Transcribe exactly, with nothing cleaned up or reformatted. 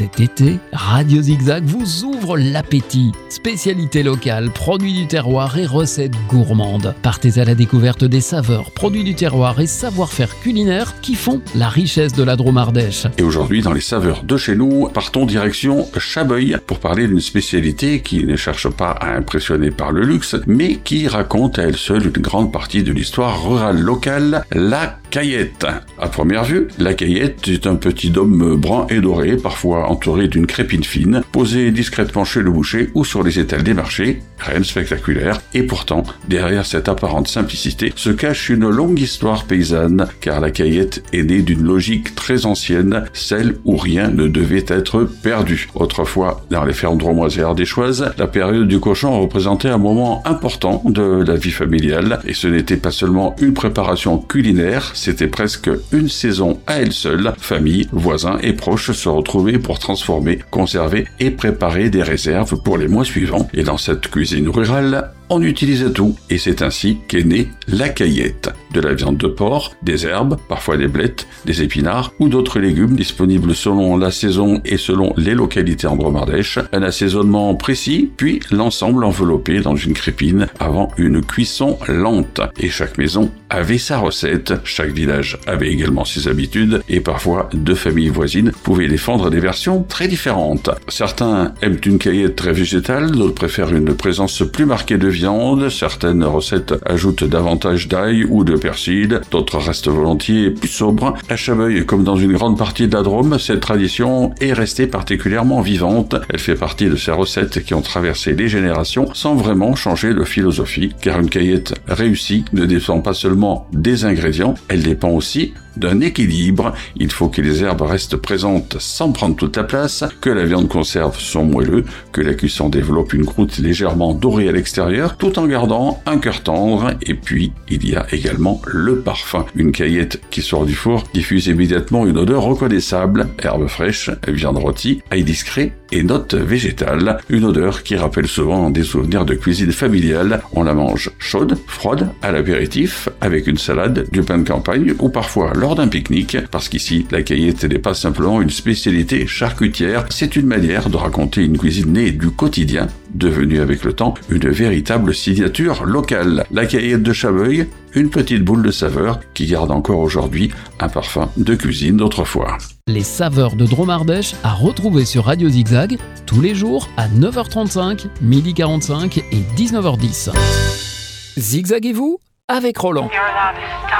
Cet été, Radio Zigzag vous ouvre l'appétit. Spécialités locales, produits du terroir et recettes gourmandes. Partez à la découverte des saveurs, produits du terroir et savoir-faire culinaire qui font la richesse de la Drôme Ardèche. Et aujourd'hui, dans les saveurs de chez nous, partons direction Chabeuil pour parler d'une spécialité qui ne cherche pas à impressionner par le luxe, mais qui raconte à elle seule une grande partie de l'histoire rurale locale, la caillette. À première vue, la caillette est un petit dôme brun et doré, parfois entouré d'une crépine fine, posée discrètement chez le boucher ou sur les étals des marchés, rien de spectaculaire, et pourtant, derrière cette apparente simplicité, se cache une longue histoire paysanne, car la caillette est née d'une logique très ancienne, celle où rien ne devait être perdu. Autrefois, dans les fermes drômoises et ardéchoises, la période du cochon représentait un moment important de la vie familiale, et ce n'était pas seulement une préparation culinaire, c'était presque une saison à elle seule. Famille, voisins et proches se retrouvaient pour transformer, conserver et préparer des réserves pour les mois suivants. Et dans cette cuisine rurale, on utilisait tout, et c'est ainsi qu'est née la caillette. De la viande de porc, des herbes, parfois des blettes, des épinards ou d'autres légumes disponibles selon la saison et selon les localités en Drôme Ardèche. Un assaisonnement précis, puis l'ensemble enveloppé dans une crépine avant une cuisson lente. Et chaque maison avait sa recette, chaque village avait également ses habitudes, et parfois deux familles voisines pouvaient défendre des versions très différentes. Certains aiment une caillette très végétale, d'autres préfèrent une présence plus marquée de viande. Certaines recettes ajoutent davantage d'ail ou de persil, d'autres restent volontiers plus sobres. À Chabeuil, comme dans une grande partie de la Drôme, cette tradition est restée particulièrement vivante. Elle fait partie de ces recettes qui ont traversé les générations sans vraiment changer de philosophie, car une caillette réussie ne dépend pas seulement des ingrédients, elle dépend aussi d'un équilibre. Il faut que les herbes restent présentes sans prendre toute la place, que la viande conserve son moelleux, que la cuisson développe une croûte légèrement dorée à l'extérieur, tout en gardant un cœur tendre. Et puis, il y a également le parfum. Une caillette qui sort du four diffuse immédiatement une odeur reconnaissable, herbes fraîches, viande rôtie, ail discret et notes végétales. Une odeur qui rappelle souvent des souvenirs de cuisine familiale. On la mange chaude, froide, à l'apéritif, avec une salade, du pain de campagne ou parfois lors d'un pique-nique, parce qu'ici, la caillette n'est pas simplement une spécialité charcutière, c'est une manière de raconter une cuisine née du quotidien, devenue avec le temps une véritable signature locale. La caillette de Chabeuil, une petite boule de saveur qui garde encore aujourd'hui un parfum de cuisine d'autrefois. Les saveurs de Drôme Ardèche à retrouver sur Radio Zigzag tous les jours à neuf heures trente-cinq, midi quarante-cinq et dix-neuf heures dix. Zigzaguez-vous avec Roland.